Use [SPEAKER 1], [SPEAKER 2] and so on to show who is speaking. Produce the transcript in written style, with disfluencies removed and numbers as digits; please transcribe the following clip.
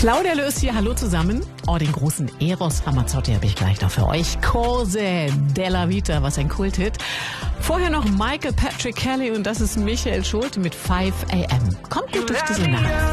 [SPEAKER 1] Claudia Löß hier, hallo zusammen. Oh, den großen Eros Ramazzotti habe ich gleich noch für euch. Cose della Vita, was ein Kulthit. Vorher noch Michael Patrick Kelly und das ist Michael Schulte mit 5 AM. Kommt gut durch diese Nacht.